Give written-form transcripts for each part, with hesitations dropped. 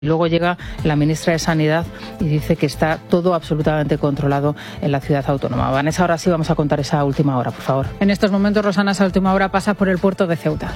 Luego llega la ministra de Sanidad y dice que está todo absolutamente controlado en la ciudad autónoma. Vanessa, ahora sí vamos a contar esa última hora, por favor. En estos momentos, Rosana, esa última hora pasa por el puerto de Ceuta.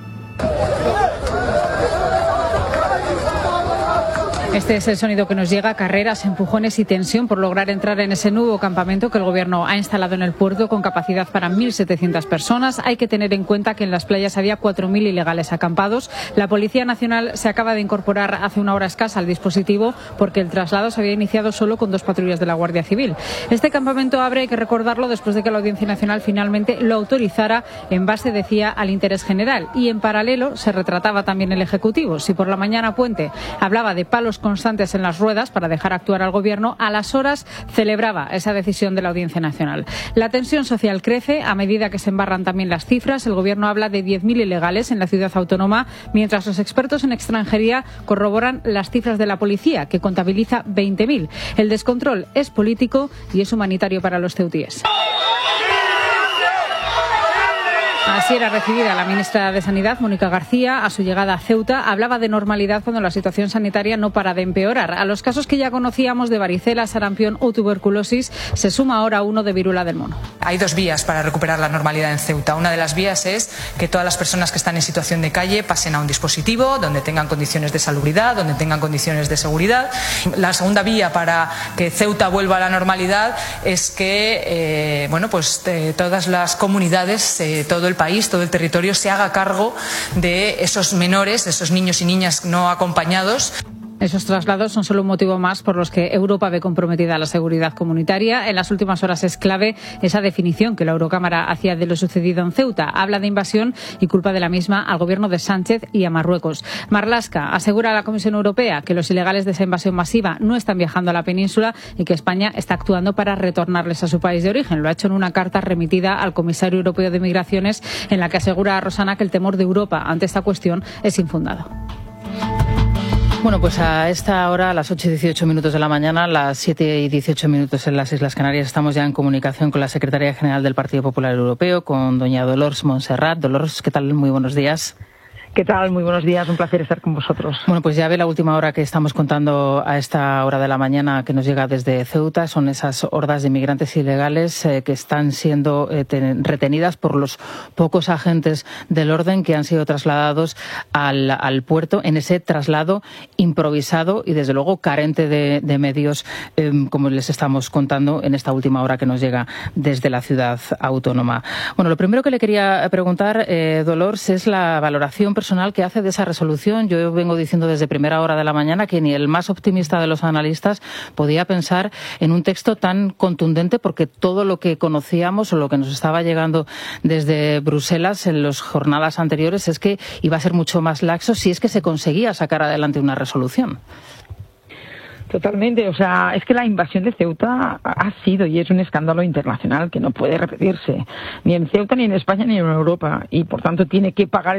Este es el sonido que nos llega, carreras, empujones y tensión por lograr entrar en ese nuevo campamento que el Gobierno ha instalado en el puerto con capacidad para 1.700 personas. Hay que tener en cuenta que en las playas había 4.000 ilegales acampados. La Policía Nacional se acaba de incorporar hace una hora escasa al dispositivo porque el traslado se había iniciado solo con 2 patrullas de la Guardia Civil. Este campamento abre, hay que recordarlo, después de que la Audiencia Nacional finalmente lo autorizara en base, decía, al interés general. Y en paralelo se retrataba también el Ejecutivo. Si por la mañana Puente hablaba de palos constantes en las ruedas para dejar actuar al Gobierno, a las horas celebraba esa decisión de la Audiencia Nacional. La tensión social crece a medida que se embarran también las cifras. El Gobierno habla de 10.000 ilegales en la ciudad autónoma, mientras los expertos en extranjería corroboran las cifras de la policía, que contabiliza 20.000. El descontrol es político y es humanitario para los ceutíes. Así era recibida la ministra de Sanidad, Mónica García, a su llegada a Ceuta. Hablaba de normalidad cuando la situación sanitaria no para de empeorar. A los casos que ya conocíamos de varicela, sarampión o tuberculosis se suma ahora uno de viruela del mono. Hay 2 vías para recuperar la normalidad en Ceuta. Una de las vías es que todas las personas que están en situación de calle pasen a un dispositivo donde tengan condiciones de salubridad, donde tengan condiciones de seguridad. La segunda vía para que Ceuta vuelva a la normalidad es que todas las comunidades, todo el país, todo el territorio se haga cargo de esos menores, de esos niños y niñas no acompañados. Esos traslados son solo un motivo más por los que Europa ve comprometida la seguridad comunitaria. En las últimas horas es clave esa definición que la Eurocámara hacía de lo sucedido en Ceuta. Habla de invasión y culpa de la misma al gobierno de Sánchez y a Marruecos. Marlaska asegura a la Comisión Europea que los ilegales de esa invasión masiva no están viajando a la península y que España está actuando para retornarles a su país de origen. Lo ha hecho en una carta remitida al comisario europeo de Migraciones, en la que asegura a Rosana que el temor de Europa ante esta cuestión es infundado. Bueno, pues a esta hora, a las 8:18 de la mañana, las 7:18 en las Islas Canarias, estamos ya en comunicación con la secretaria general del Partido Popular Europeo, con doña Dolors Montserrat. Dolors, ¿qué tal? Muy buenos días. ¿Qué tal? Muy buenos días, un placer estar con vosotros. Bueno, pues ya ve la última hora que estamos contando a esta hora de la mañana que nos llega desde Ceuta. Son esas hordas de inmigrantes ilegales que están siendo retenidas por los pocos agentes del orden que han sido trasladados al puerto en ese traslado improvisado y desde luego carente de medios, como les estamos contando en esta última hora que nos llega desde la ciudad autónoma. Bueno, lo primero que le quería preguntar, Dolors, es la valoración personal que hace de esa resolución. Yo vengo diciendo desde primera hora de la mañana que ni el más optimista de los analistas podía pensar en un texto tan contundente, porque todo lo que conocíamos o lo que nos estaba llegando desde Bruselas en las jornadas anteriores es que iba a ser mucho más laxo si es que se conseguía sacar adelante una resolución. Totalmente, o sea, es que la invasión de Ceuta ha sido y es un escándalo internacional que no puede repetirse, ni en Ceuta, ni en España, ni en Europa, y por tanto tiene que pagar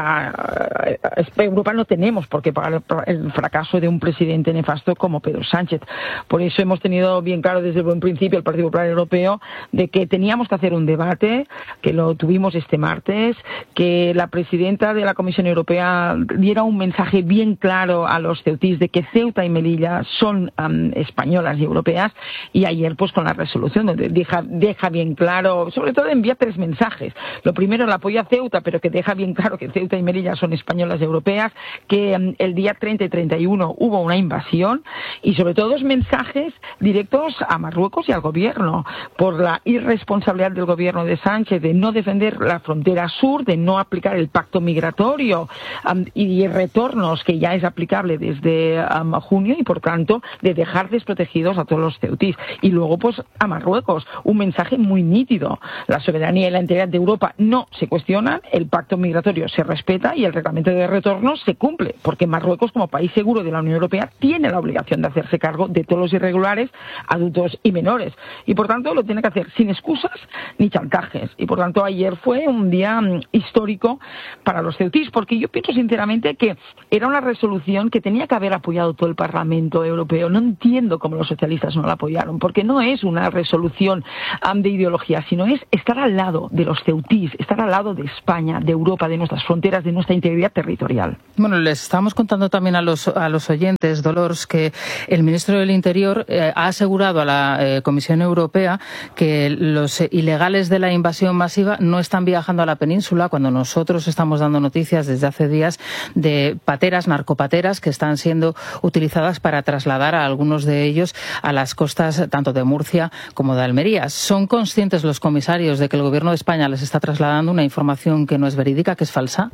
Europa no tenemos por qué pagar el fracaso de un presidente nefasto como Pedro Sánchez. Por eso hemos tenido bien claro desde el buen principio el Partido Popular Europeo de que teníamos que hacer un debate, que lo tuvimos este martes, que la presidenta de la Comisión Europea diera un mensaje bien claro a los ceutís de que Ceuta y Melilla son españolas y europeas, y ayer pues con la resolución donde deja bien claro, sobre todo envía 3 mensajes. Lo primero, el apoyo a Ceuta, pero que deja bien claro que Ceuta y Melilla son españolas y europeas, que el día 30 y 31 hubo una invasión, y sobre todo 2 mensajes directos a Marruecos y al gobierno por la irresponsabilidad del gobierno de Sánchez de no defender la frontera sur, de no aplicar el pacto migratorio y retornos que ya es aplicable desde junio, y por tanto de dejar desprotegidos a todos los ceutís. Y luego pues a Marruecos, un mensaje muy nítido: la soberanía y la integridad de Europa no se cuestionan, el pacto migratorio se respeta y el reglamento de retornos se cumple, porque Marruecos, como país seguro de la Unión Europea, tiene la obligación de hacerse cargo de todos los irregulares, adultos y menores, y por tanto lo tiene que hacer sin excusas ni chantajes. Y por tanto ayer fue un día histórico para los ceutís, porque yo pienso sinceramente que era una resolución que tenía que haber apoyado todo el Parlamento europeo. No entiendo cómo los socialistas no la apoyaron, porque no es una resolución de ideología, sino es estar al lado de los ceutís, estar al lado de España, de Europa, de nuestras fronteras, de nuestra integridad territorial. Bueno, les estábamos contando también a los oyentes, Dolors, que el ministro del Interior ha asegurado a la Comisión Europea que los ilegales de la invasión masiva no están viajando a la península, cuando nosotros estamos dando noticias desde hace días de pateras, narcopateras, que están siendo utilizadas para trasladar a algunos de ellos a las costas tanto de Murcia como de Almería. ¿Son conscientes los comisarios de que el Gobierno de España les está trasladando una información que no es verídica, que es falsa?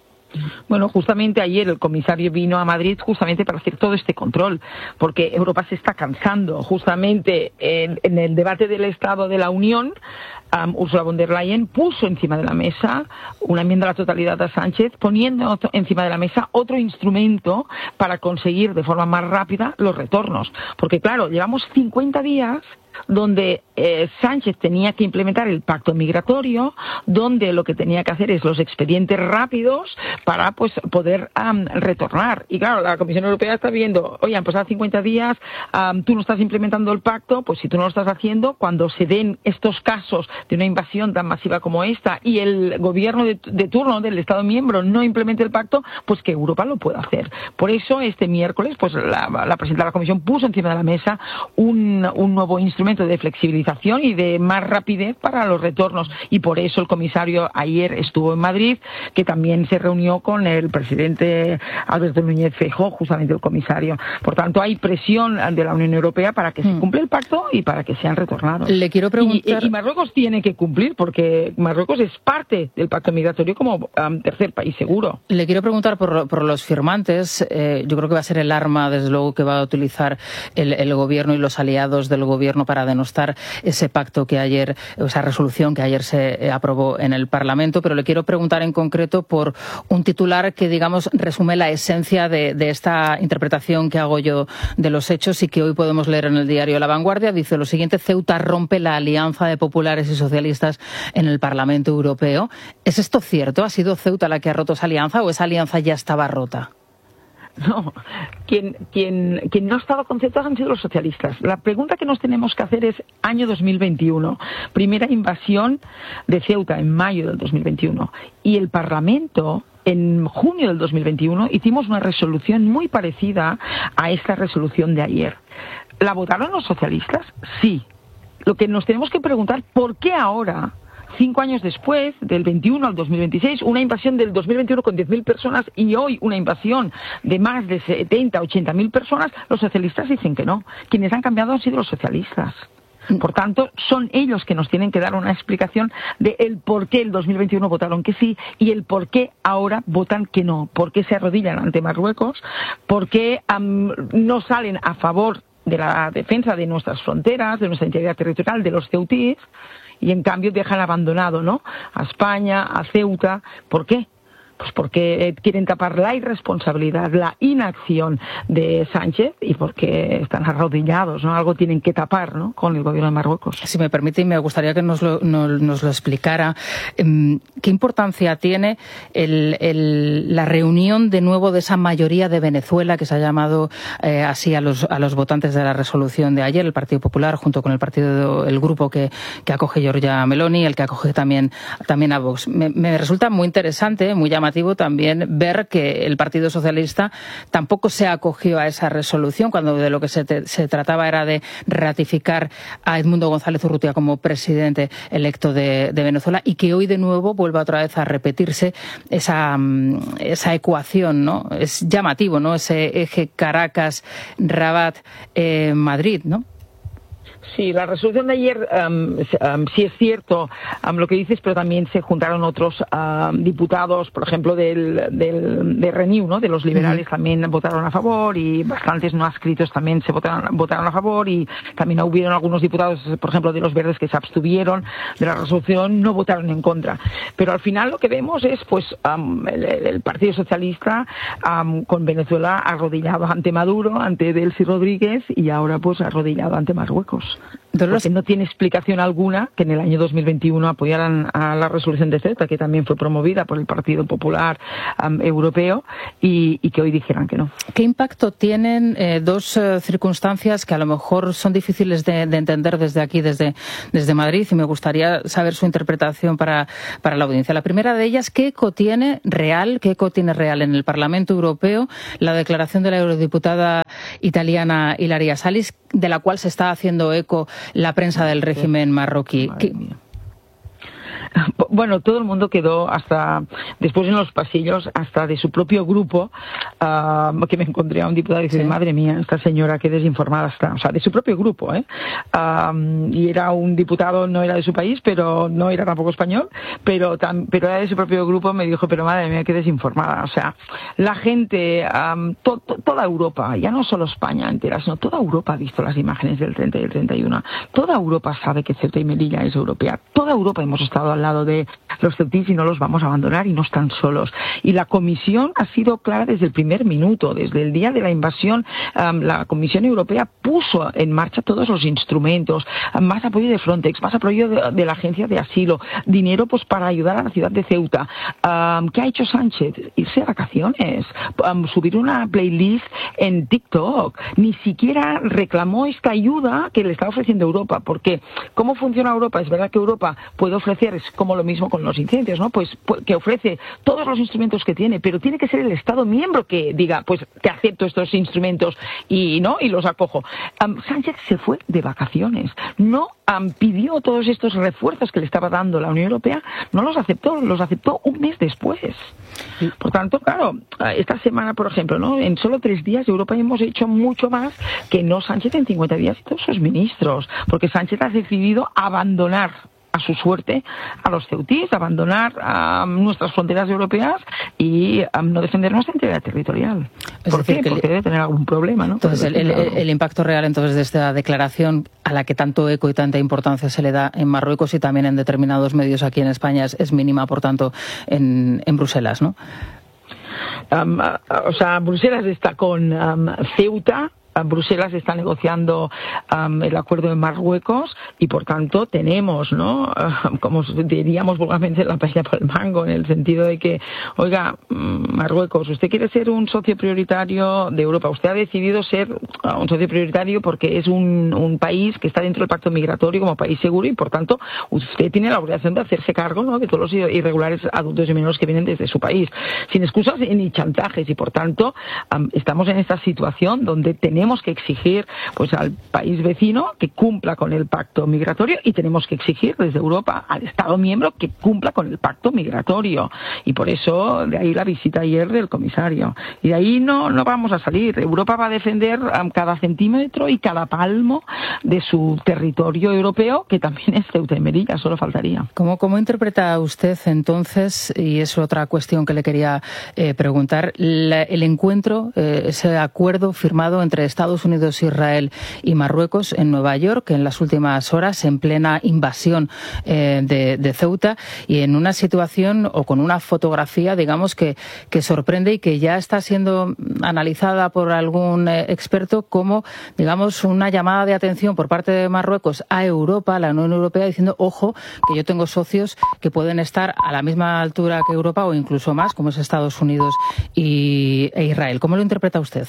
Bueno, justamente ayer el comisario vino a Madrid justamente para hacer todo este control, porque Europa se está cansando. Justamente en el debate del Estado de la Unión, Ursula von der Leyen puso encima de la mesa una enmienda a la totalidad a Sánchez, poniendo encima de la mesa otro instrumento para conseguir de forma más rápida los retornos. Porque claro, llevamos 50 días donde Sánchez tenía que implementar el pacto migratorio, donde lo que tenía que hacer es los expedientes rápidos para poder retornar. Y claro, la Comisión Europea está viendo, oye, han pasado 50 días, tú no estás implementando el pacto, pues si tú no lo estás haciendo, cuando se den estos casos de una invasión tan masiva como esta y el gobierno de turno del Estado miembro no implemente el pacto, pues que Europa lo pueda hacer. Por eso este miércoles pues la presidenta de la Comisión puso encima de la mesa un nuevo instrumento de flexibilización y de más rapidez para los retornos, y por eso el comisario ayer estuvo en Madrid, que también se reunió con el presidente Alberto Núñez Feijóo, justamente el comisario. Por tanto, hay presión de la Unión Europea para que se cumpla el pacto y para que sean retornados. Le quiero preguntar... Y Marruecos tiene que cumplir, porque Marruecos es parte del pacto migratorio como tercer país seguro. Le quiero preguntar por los firmantes. Yo creo que va a ser el arma, desde luego, que va a utilizar el gobierno y los aliados del gobierno para denostar ese pacto que ayer, esa resolución que ayer se aprobó en el Parlamento, pero le quiero preguntar en concreto por un titular que, digamos, resume la esencia de esta interpretación que hago yo de los hechos y que hoy podemos leer en el diario La Vanguardia. Dice lo siguiente: Ceuta rompe la alianza de populares y socialistas en el Parlamento Europeo. ¿Es esto cierto? ¿Ha sido Ceuta la que ha roto esa alianza o esa alianza ya estaba rota? No, quien no ha estado con Ceuta han sido los socialistas. La pregunta que nos tenemos que hacer es año 2021, primera invasión de Ceuta en mayo del 2021, y el Parlamento en junio del 2021 hicimos una resolución muy parecida a esta resolución de ayer. ¿La votaron los socialistas? Sí. Lo que nos tenemos que preguntar, ¿por qué ahora, 5 años después, del 21 al 2026, una invasión del 2021 con 10.000 personas y hoy una invasión de más de 70, 80.000 personas, los socialistas dicen que no? Quienes han cambiado han sido los socialistas. Por tanto, son ellos que nos tienen que dar una explicación de el por qué el 2021 votaron que sí y el por qué ahora votan que no. ¿Por qué se arrodillan ante Marruecos? ¿Por qué no salen a favor de la defensa de nuestras fronteras, de nuestra integridad territorial, de los ceutíes? Y en cambio dejan abandonado, ¿no?, a España, a Ceuta. ¿Por qué? Pues porque quieren tapar la irresponsabilidad, la inacción de Sánchez y porque están arrodillados, ¿no? Algo tienen que tapar, ¿no?, con el gobierno de Marruecos. Si me permite, y me gustaría que nos lo explicara, ¿qué importancia tiene la reunión de nuevo de esa mayoría de Venezuela que se ha llamado así a los votantes de la resolución de ayer, el Partido Popular, junto con el grupo que acoge Giorgia Meloni, el que acoge también a Vox? Me resulta muy interesante, muy llamativo también ver que el Partido Socialista tampoco se acogió a esa resolución, cuando de lo que se trataba era de ratificar a Edmundo González Urrutia como presidente electo de Venezuela, y que hoy de nuevo vuelva otra vez a repetirse esa ecuación, ¿no? Es llamativo, ¿no?, ese eje Caracas-Rabat Madrid, ¿no? Sí, la resolución de ayer sí es cierto lo que dices, pero también se juntaron otros diputados, por ejemplo, de Renew, ¿no?, de los liberales, también votaron a favor, y bastantes no adscritos también votaron a favor, y también hubieron algunos diputados, por ejemplo, de los verdes, que se abstuvieron de la resolución, no votaron en contra. Pero al final lo que vemos es el Partido Socialista con Venezuela arrodillado ante Maduro, ante Delcy Rodríguez, y ahora arrodillado ante Marruecos. Porque no tiene explicación alguna que en el año 2021 apoyaran a la resolución de Ceuta, que también fue promovida por el Partido Popular Europeo, y que hoy dijeran que no. ¿Qué impacto tienen dos circunstancias que a lo mejor son difíciles de entender desde aquí, desde Madrid, y me gustaría saber su interpretación para la audiencia? La primera de ellas, ¿qué eco tiene real en el Parlamento Europeo la declaración de la eurodiputada italiana Ilaria Salis, de la cual se está haciendo eco la prensa del régimen marroquí? Bueno, todo el mundo quedó hasta después en los pasillos, hasta de su propio grupo, que me encontré a un diputado y dice, madre mía, esta señora qué desinformada está, o sea, de su propio grupo, y era un diputado, no era de su país, pero no era tampoco español, pero era de su propio grupo, me dijo, pero madre mía, qué desinformada, o sea, la gente, toda Europa, ya no solo España entera, sino toda Europa ha visto las imágenes del 30 y el 31, toda Europa sabe que Ceuta y Melilla es europea, toda Europa hemos estado al lado de los ceutíes y no los vamos a abandonar y no están solos. Y la Comisión ha sido clara desde el primer minuto, desde el día de la invasión. La Comisión Europea puso en marcha todos los instrumentos, más apoyo de Frontex, más apoyo de la Agencia de Asilo, dinero pues para ayudar a la ciudad de Ceuta. ¿Qué ha hecho Sánchez? Irse de vacaciones, subir una playlist en TikTok. Ni siquiera reclamó esta ayuda que le está ofreciendo Europa, porque ¿cómo funciona Europa? Es verdad que Europa puede ofrecer, es como lo mismo con los incendios, ¿no? Pues que ofrece todos los instrumentos que tiene, pero tiene que ser el Estado miembro que diga, pues que acepto estos instrumentos y los acojo. Sánchez se fue de vacaciones, no pidió todos estos refuerzos que le estaba dando la Unión Europea, no los aceptó un mes después. Por tanto, claro, esta semana, por ejemplo, ¿no? En solo 3 días Europa hemos hecho mucho más que no Sánchez en 50 días y todos sus ministros, porque Sánchez ha decidido abandonar a su suerte a los ceutíes, abandonar nuestras fronteras europeas y no defender nuestra integridad territorial. ¿Por qué? Porque debe tener algún problema, ¿no? Entonces, el impacto real entonces de esta declaración, a la que tanto eco y tanta importancia se le da en Marruecos y también en determinados medios aquí en España, es mínima, por tanto, en Bruselas, ¿no? O sea, Bruselas está con Ceuta. Bruselas está negociando el acuerdo de Marruecos y por tanto tenemos, ¿no? Como diríamos vulgarmente, la paella por el mango, en el sentido de que, oiga, Marruecos, usted quiere ser un socio prioritario de Europa, usted ha decidido ser un socio prioritario porque es un país que está dentro del pacto migratorio como país seguro y por tanto usted tiene la obligación de hacerse cargo, ¿no?, de todos los irregulares adultos y menores que vienen desde su país, sin excusas ni chantajes, y por tanto estamos en esta situación donde tenemos que exigir pues al país vecino que cumpla con el pacto migratorio y tenemos que exigir desde Europa al Estado miembro que cumpla con el pacto migratorio, y por eso de ahí la visita ayer del comisario, y de ahí no vamos a salir. Europa va a defender cada centímetro y cada palmo de su territorio europeo, que también es Ceuta y Melilla, solo faltaría. ¿Cómo interpreta usted entonces, y es otra cuestión que le quería preguntar, el encuentro, ese acuerdo firmado entre Estados Unidos, Israel y Marruecos en Nueva York en las últimas horas, en plena invasión de Ceuta, y en una situación o con una fotografía, digamos, que sorprende y que ya está siendo analizada por algún experto como, digamos, una llamada de atención por parte de Marruecos a Europa, a la Unión Europea, diciendo, ojo, que yo tengo socios que pueden estar a la misma altura que Europa o incluso más, como es Estados Unidos e Israel. ¿Cómo lo interpreta usted?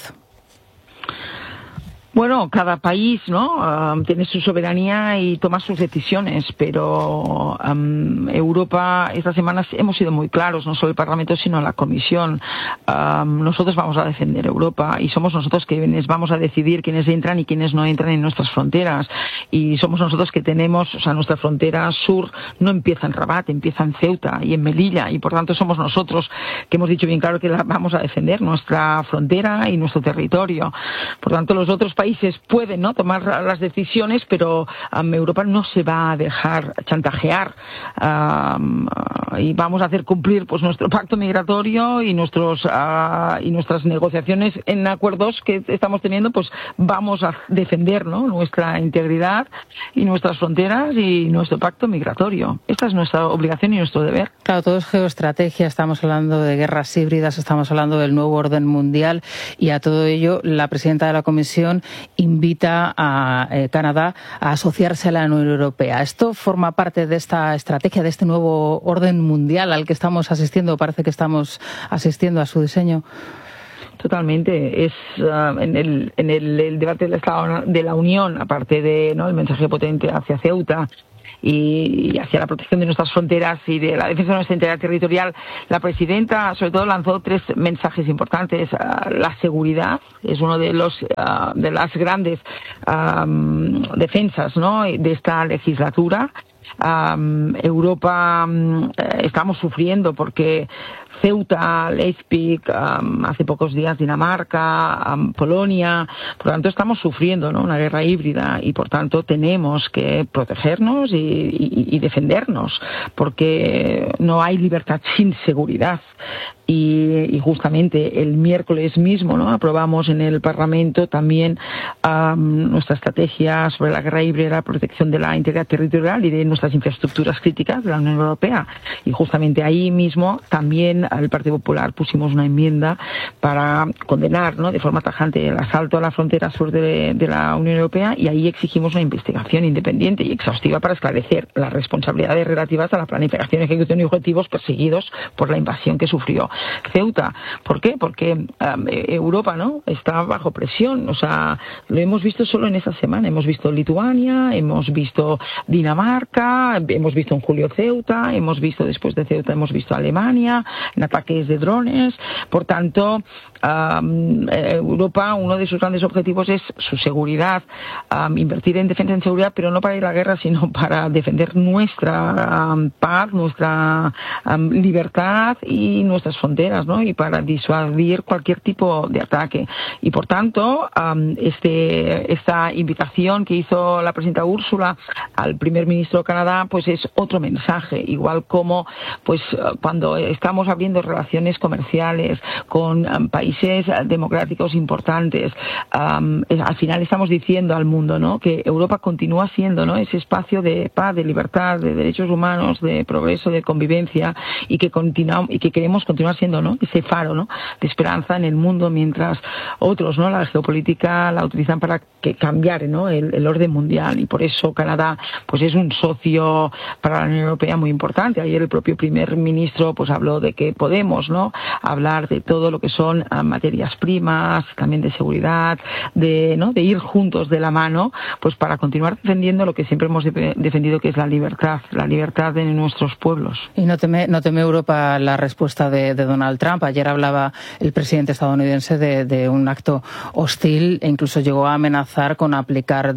Bueno, cada país, ¿no?, tiene su soberanía y toma sus decisiones, pero Europa, estas semanas hemos sido muy claros, no solo el Parlamento, sino la Comisión. Nosotros vamos a defender Europa y somos nosotros quienes vamos a decidir quiénes entran y quiénes no entran en nuestras fronteras. Y somos nosotros que tenemos, o sea, nuestra frontera sur no empieza en Rabat, empieza en Ceuta y en Melilla, y por tanto somos nosotros que hemos dicho bien claro que vamos a defender nuestra frontera y nuestro territorio. Por tanto, los otros países pueden, ¿no?, tomar las decisiones, pero Europa no se va a dejar chantajear y vamos a hacer cumplir pues nuestro pacto migratorio y nuestras negociaciones en acuerdos que estamos teniendo, pues vamos a defender, ¿no?, nuestra integridad y nuestras fronteras y nuestro pacto migratorio. Esta es nuestra obligación y nuestro deber. Claro, todo es geoestrategia, estamos hablando de guerras híbridas, estamos hablando del nuevo orden mundial, y a todo ello la presidenta de la Comisión invita a Canadá a asociarse a la Unión Europea. ¿Esto forma parte de esta estrategia, de este nuevo orden mundial al que estamos asistiendo? Parece que estamos asistiendo a su diseño. Totalmente. Es en el debate del Estado de la Unión, aparte de el mensaje potente hacia Ceuta y hacia la protección de nuestras fronteras y de la defensa de nuestra integridad territorial, la presidenta sobre todo lanzó 3 mensajes importantes. La seguridad es uno de las grandes defensas, ¿no?, de esta legislatura. Europa estamos sufriendo porque Ceuta, Leipzig, hace pocos días Dinamarca, Polonia, por lo tanto estamos sufriendo, ¿no?, una guerra híbrida y por tanto tenemos que protegernos y defendernos porque no hay libertad sin seguridad. Y justamente el miércoles mismo, ¿no?, aprobamos en el Parlamento también nuestra estrategia sobre la guerra híbrida, la protección de la integridad territorial y de nuestras infraestructuras críticas de la Unión Europea. Y justamente ahí mismo también al Partido Popular pusimos una enmienda para condenar, ¿no?, de forma tajante el asalto a la frontera sur de la Unión Europea, y ahí exigimos una investigación independiente y exhaustiva para esclarecer las responsabilidades relativas a la planificación, ejecución y objetivos perseguidos por la invasión que sufrió Ceuta. ¿Por qué? Porque Europa, ¿no?, está bajo presión. O sea, lo hemos visto solo en esa semana. Hemos visto Lituania, hemos visto Dinamarca, hemos visto en julio Ceuta, hemos visto después de Ceuta, hemos visto Alemania en ataques de drones. Por tanto, Europa, uno de sus grandes objetivos es su seguridad, invertir en defensa y en seguridad, pero no para ir a la guerra, sino para defender nuestra paz, nuestra libertad y nuestras fronteras, ¿no?, y para disuadir cualquier tipo de ataque. Y por tanto, esta invitación que hizo la presidenta Úrsula al primer ministro de Canadá, pues es otro mensaje, igual como pues cuando estamos abriendo relaciones comerciales con países democráticos importantes, al final estamos diciendo al mundo, ¿no?, que Europa continúa siendo, ¿no?, ese espacio de paz, de libertad, de derechos humanos, de progreso, de convivencia, y que queremos continuar siendo, ¿no?, ese faro, ¿no?, de esperanza en el mundo, mientras otros, ¿no?, la geopolítica la utilizan para cambiar, ¿no?, el orden mundial. Y por eso Canadá pues es un socio para la Unión Europea muy importante. Ayer el propio primer ministro pues habló de que podemos, ¿no?, hablar de todo lo que son materias primas, también de seguridad, de ir juntos de la mano, pues para continuar defendiendo lo que siempre hemos defendido, que es la libertad de nuestros pueblos. ¿Y no teme Europa la respuesta de Donald Trump? Ayer hablaba el presidente estadounidense de un acto hostil e incluso llegó a amenazar con aplicar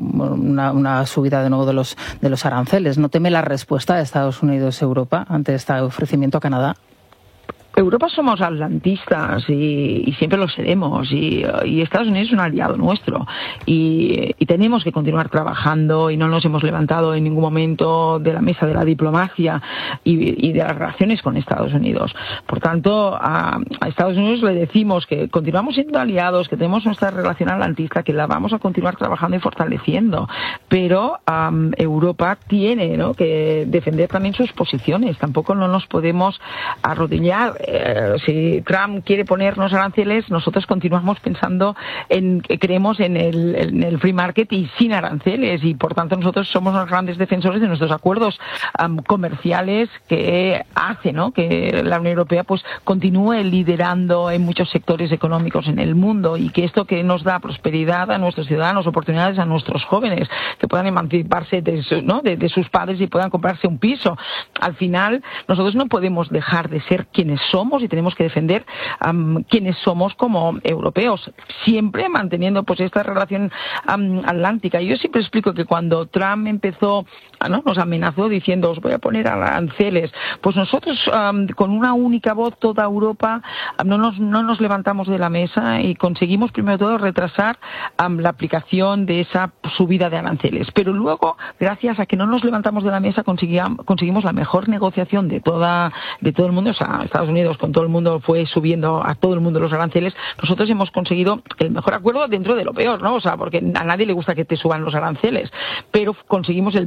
una subida de nuevo de los aranceles. ¿No teme la respuesta de Estados Unidos-Europa ante este ofrecimiento a Canadá? Europa somos atlantistas y siempre lo seremos, y Estados Unidos es un aliado nuestro y tenemos que continuar trabajando, y no nos hemos levantado en ningún momento de la mesa de la diplomacia y de las relaciones con Estados Unidos. Por tanto, a Estados Unidos le decimos que continuamos siendo aliados, que tenemos nuestra relación atlantista, que la vamos a continuar trabajando y fortaleciendo, pero Europa tiene, ¿no?, que defender también sus posiciones. Tampoco no nos podemos arrodillar. Si Trump quiere ponernos aranceles, nosotros continuamos pensando creemos en el free market y sin aranceles, y por tanto nosotros somos los grandes defensores de nuestros acuerdos comerciales que hace, ¿no?, que la Unión Europea pues continúe liderando en muchos sectores económicos en el mundo, y que esto que nos da prosperidad a nuestros ciudadanos, oportunidades a nuestros jóvenes, que puedan emanciparse de sus padres y puedan comprarse un piso. Al final nosotros no podemos dejar de ser quienes somos y tenemos que defender quienes somos como europeos, siempre manteniendo pues esta relación atlántica. Yo siempre explico que cuando Trump empezó, ¿no?, nos amenazó diciendo os voy a poner aranceles, pues nosotros con una única voz toda Europa no nos levantamos de la mesa y conseguimos primero todo retrasar la aplicación de esa subida de aranceles, pero luego gracias a que no nos levantamos de la mesa conseguimos la mejor negociación de todo el mundo. O sea, Estados Unidos con todo el mundo fue subiendo a todo el mundo los aranceles. Nosotros hemos conseguido el mejor acuerdo dentro de lo peor, ¿no? O sea, porque a nadie le gusta que te suban los aranceles, pero conseguimos el mejor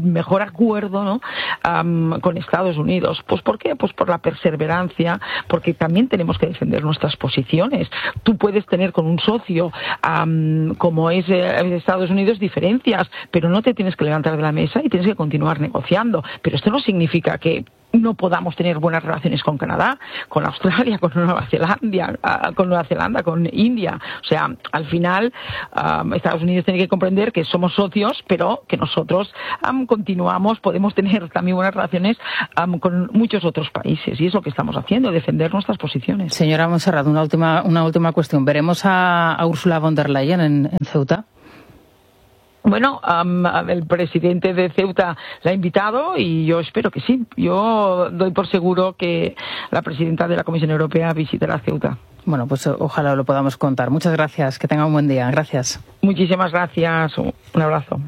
acuerdo, ¿no? Con Estados Unidos. Pues ¿por qué? Pues por la perseverancia, porque también tenemos que defender nuestras posiciones. Tú puedes tener con un socio como es Estados Unidos diferencias, pero no te tienes que levantar de la mesa y tienes que continuar negociando. Pero esto no significa que no podamos tener buenas relaciones con Canadá, con Australia, con Nueva Zelanda, con India. O sea, al final Estados Unidos tiene que comprender que somos socios, pero que nosotros continuamos, podemos tener también buenas relaciones con muchos otros países, y es lo que estamos haciendo, defender nuestras posiciones. Señora Montserrat, una última cuestión. ¿Veremos a Ursula von der Leyen en Ceuta? Bueno, el presidente de Ceuta la ha invitado y yo espero que sí. Yo doy por seguro que la presidenta de la Comisión Europea visitará Ceuta. Bueno, pues ojalá lo podamos contar. Muchas gracias. Que tenga un buen día. Gracias. Muchísimas gracias. Un abrazo.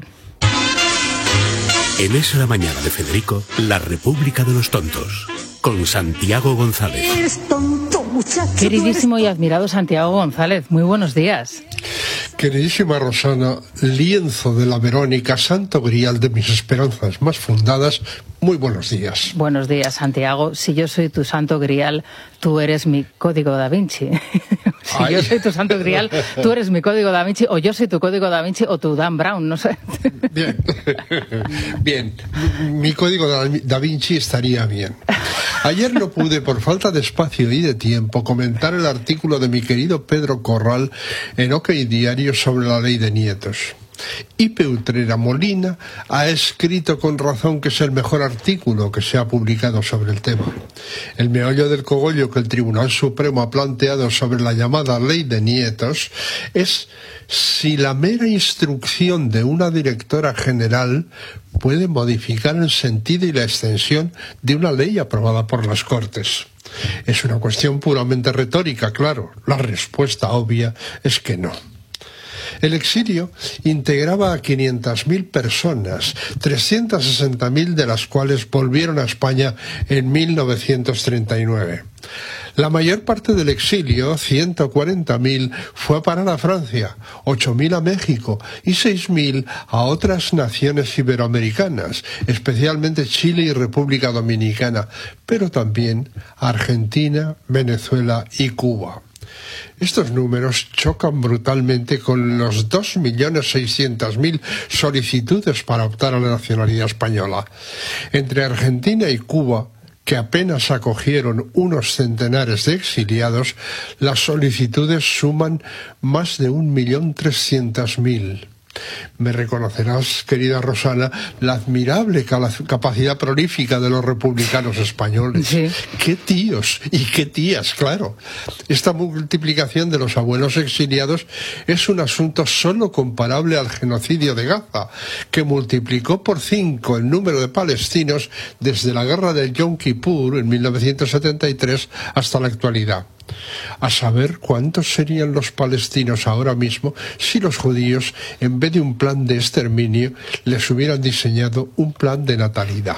En Es la Mañana de Federico, la República de los Tontos, con Santiago González. Eres tonto, muchacho. Queridísimo y admirado Santiago González, muy buenos días. Queridísima Rosana, lienzo de la Verónica, santo grial de mis esperanzas más fundadas, muy buenos días. Buenos días, Santiago. Si yo soy tu santo grial, tú eres mi código da Vinci. Si yo soy tu santo grial, tú eres mi código da Vinci, o yo soy tu código da Vinci, o tu Dan Brown, no sé. Bien, bien. Mi código da Vinci estaría bien. Ayer no pude, por falta de espacio y de tiempo, comentar el artículo de mi querido Pedro Corral en OK Diario sobre la ley de nietos. Ipe Utrera Molina ha escrito con razón que es el mejor artículo que se ha publicado sobre el tema. El meollo del cogollo que el Tribunal Supremo ha planteado sobre la llamada ley de nietos es si la mera instrucción de una directora general puede modificar el sentido y la extensión de una ley aprobada por las Cortes. Es una cuestión puramente retórica, claro. La respuesta obvia es que no. El exilio integraba a 500.000 personas, 360.000 de las cuales volvieron a España en 1939. La mayor parte del exilio, 140.000, fue a parar a Francia, 8.000 a México y 6.000 a otras naciones iberoamericanas, especialmente Chile y República Dominicana, pero también a Argentina, Venezuela y Cuba. Estos números chocan brutalmente con los 2.600.000 solicitudes para optar a la nacionalidad española. Entre Argentina y Cuba, que apenas acogieron unos centenares de exiliados, las solicitudes suman más de 1.300.000. Me reconocerás, querida Rosana, la admirable capacidad prolífica de los republicanos españoles. Sí. ¡Qué tíos y qué tías, claro! Esta multiplicación de los abuelos exiliados es un asunto solo comparable al genocidio de Gaza, que multiplicó por 5 el número de palestinos desde la guerra del Yom Kippur en 1973 hasta la actualidad. A saber cuántos serían los palestinos ahora mismo si los judíos, en vez de un plan de exterminio, les hubieran diseñado un plan de natalidad.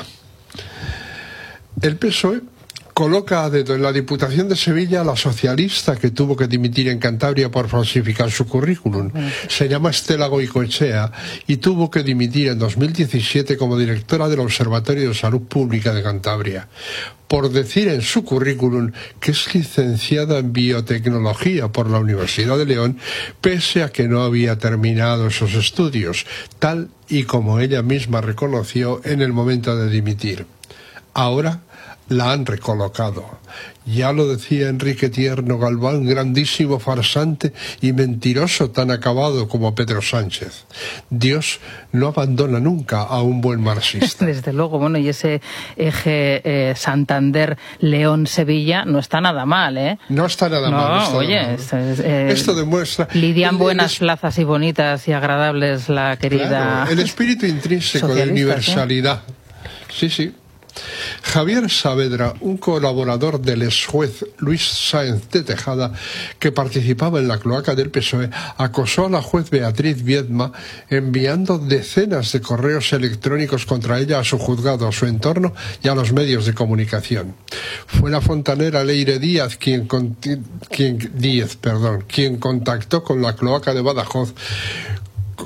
El PSOE coloca a dedo en la Diputación de Sevilla a la socialista que tuvo que dimitir en Cantabria por falsificar su currículum. Se llama Estela Goicoechea y tuvo que dimitir en 2017 como directora del Observatorio de Salud Pública de Cantabria, por decir en su currículum que es licenciada en biotecnología por la Universidad de León, pese a que no había terminado esos estudios, tal y como ella misma reconoció en el momento de dimitir. Ahora la han recolocado. Ya lo decía Enrique Tierno Galván, grandísimo farsante y mentiroso tan acabado como Pedro Sánchez. Dios no abandona nunca a un buen marxista. Desde luego, bueno, y ese eje Santander-León-Sevilla no está nada mal, ¿eh? No está nada mal. No, oye, esto demuestra... Lidian buenas plazas y bonitas y agradables la querida... Claro, el espíritu intrínseco de universalidad. Sí, sí. Javier Saavedra, un colaborador del exjuez Luis Sáenz de Tejada, que participaba en la cloaca del PSOE, acosó a la juez Beatriz Viedma enviando decenas de correos electrónicos contra ella a su juzgado, a su entorno y a los medios de comunicación. Fue la fontanera Leire Díaz quien contactó con la cloaca de Badajoz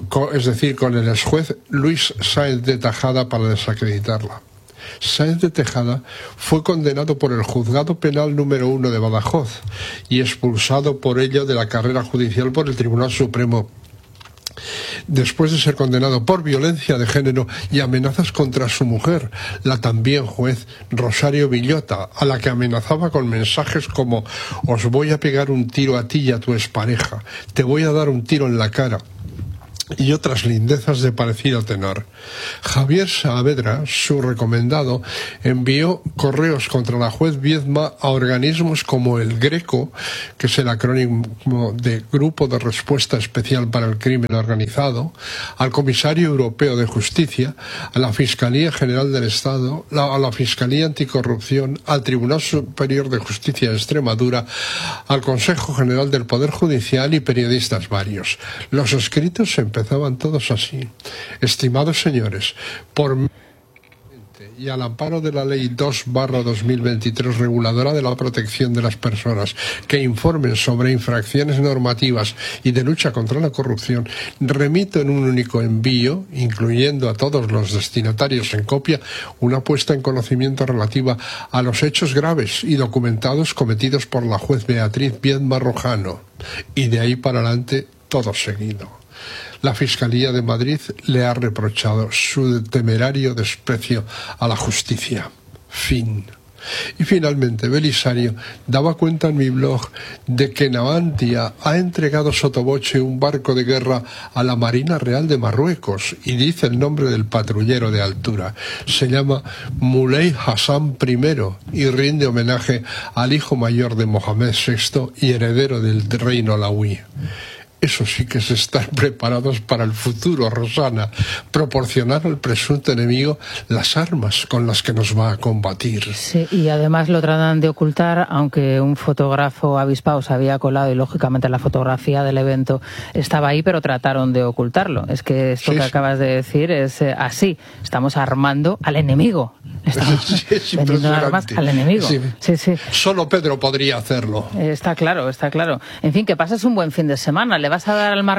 es decir, con el exjuez Luis Sáenz de Tejada para desacreditarla. Sáenz de Tejada fue condenado por el Juzgado Penal número 1 de Badajoz y expulsado por ello de la carrera judicial por el Tribunal Supremo, después de ser condenado por violencia de género y amenazas contra su mujer, la también juez Rosario Villota, a la que amenazaba con mensajes como: os voy a pegar un tiro a ti y a tu expareja, te voy a dar un tiro en la cara, y otras lindezas de parecido tenor. Javier Saavedra, su recomendado, envió correos contra la juez Viedma a organismos como el GRECO, que es el acrónimo de Grupo de Respuesta Especial para el Crimen Organizado, al Comisario Europeo de Justicia, a la Fiscalía General del Estado, a la Fiscalía Anticorrupción, al Tribunal Superior de Justicia de Extremadura, al Consejo General del Poder Judicial y periodistas varios. Los escritos empezaban todos así: estimados señores, por y al amparo de la Ley 2/2023 reguladora de la protección de las personas que informen sobre infracciones normativas y de lucha contra la corrupción, remito en un único envío, incluyendo a todos los destinatarios en copia, una puesta en conocimiento relativa a los hechos graves y documentados cometidos por la juez Beatriz Viedma Rojano, y de ahí para adelante todo seguido. La Fiscalía de Madrid le ha reprochado su temerario desprecio a la justicia. Fin. Y finalmente Belisario daba cuenta en mi blog de que Navantia ha entregado sotoboche un barco de guerra a la Marina Real de Marruecos, y dice el nombre del patrullero de altura. Se llama Moulay Hassan I y rinde homenaje al hijo mayor de Mohamed VI y heredero del reino alauí. Eso sí que es estar preparados para el futuro, Rosana. Proporcionar al presunto enemigo las armas con las que nos va a combatir. Sí, y además lo tratan de ocultar, aunque un fotógrafo avispado se había colado y lógicamente la fotografía del evento estaba ahí, pero trataron de ocultarlo. Es que esto que acabas de decir es así. Estamos armando al enemigo. Estamos vendiendo armas al enemigo. Sí. Solo Pedro podría hacerlo. Está claro. En fin, que pases un buen fin de semana. ¿Le vas a dar al Mar